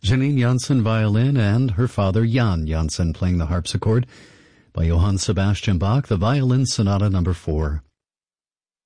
Janine Janssen violin, and her father Jan Janssen playing the harpsichord. By Johann Sebastian Bach, the Violin Sonata No. 4.